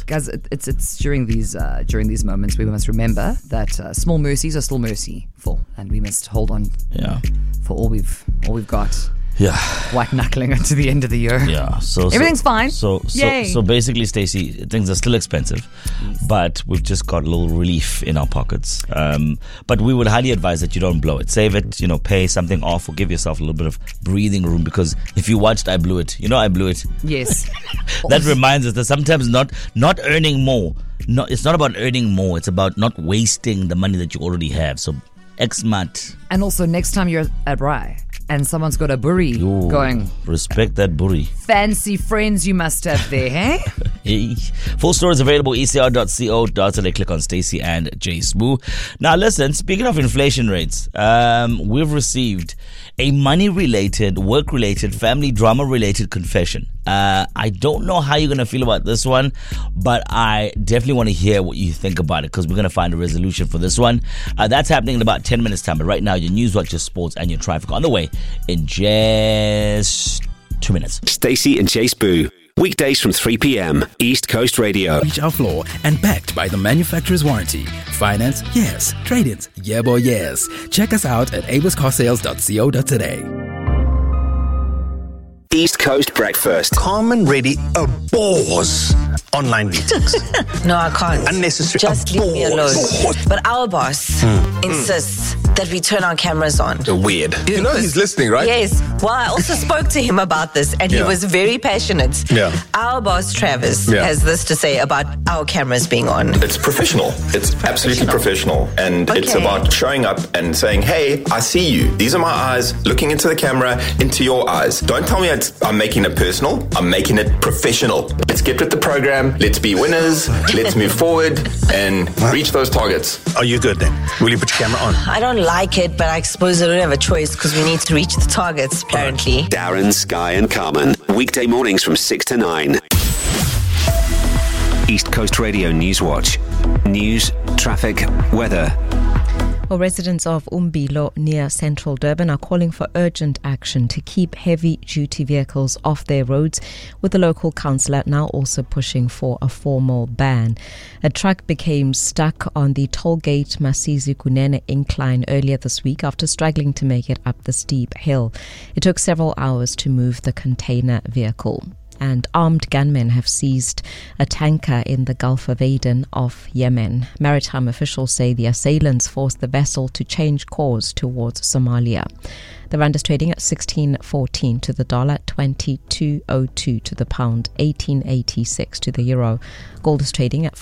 Guys, it's during these moments we must remember that small mercies are still merciful, and we must hold on for all we've got. Yeah. White knuckling into the end of the year. Yeah. So everything's fine. So basically, Stacey, things are still expensive, but we've just got a little relief in our pockets. But we would highly advise that you don't blow it. Save it, pay something off or give yourself a little bit of breathing room, because if you watched I Blew It, I Blew It. Yes. That reminds us that sometimes not earning more. No, it's not about earning more. It's about not wasting the money that you already have. So Xmat. And also, next time you're at Rye and someone's got a burry going, respect that burry. Fancy friends you must have there, hey? Hey. Full story is available ecr.co.za. Click on Stacey and Jay Smoo. Now listen, speaking of inflation rates, we've received a money-related, work-related, family drama-related confession. I don't know how you're going to feel about this one, but I definitely want to hear what you think about it, because we're going to find a resolution for this one. That's happening in about 10 minutes time. But right now, your news, watch, your sports, and your traffic on the way in just 2 minutes. Stacey and Jay Smoo. Weekdays from 3 p.m. East Coast Radio. Reach our floor and backed by the manufacturer's warranty. Finance? Yes. Trade-ins? Yeah, boy, yes. Check us out at abelscarsales.co.za. East Coast Breakfast. Carmen Reddy abhors online meetings. No, I can't. Unnecessary. Just leave me alone. But our boss insists that we turn our cameras on. Weird. You know he's listening, right? Yes. Well, I also spoke to him about this, and he was very passionate. Yeah. Our boss, Travis, has this to say about our cameras being on. It's professional. It's absolutely professional. And it's about showing up and saying, hey, I see you. These are my eyes looking into the camera, into your eyes. Don't tell me I'm making it personal. I'm making it professional. Let's get with the program. Let's be winners. Let's move forward and reach those targets. Are you good then? Will you put your camera on? I don't like it, but I suppose I don't have a choice because we need to reach the targets, apparently. Darren, Sky and Carmen. Weekday mornings from 6 to 9. East Coast Radio News Watch. News, traffic, weather. Well, residents of Umbilo near central Durban are calling for urgent action to keep heavy-duty vehicles off their roads, with the local councillor now also pushing for a formal ban. A truck became stuck on the tollgate Masizi Kunene incline earlier this week after struggling to make it up the steep hill. It took several hours to move the container vehicle. And armed gunmen have seized a tanker in the Gulf of Aden of Yemen. Maritime officials say the assailants forced the vessel to change course towards Somalia. The rand is trading at 16.14 to the dollar, 22.02 to the pound, 18.86 to the euro. Gold is trading at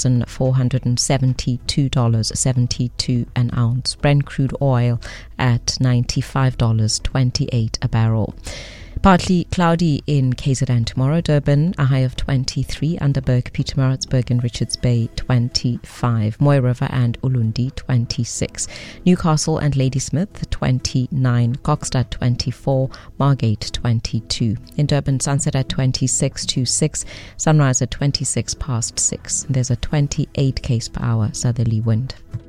$4,472.72 an ounce. Brent crude oil at $95.28 a barrel. Partly cloudy in KZN tomorrow. Durban, a high of 23. Underberg, Pietermaritzburg and Richards Bay, 25. Moy River and Ulundi, 26. Newcastle and Ladysmith, 29. Kokstad, 24. Margate, 22. In Durban, sunset at 26 to 6. Sunrise at 26 past 6. There's a 28 km/h southerly wind.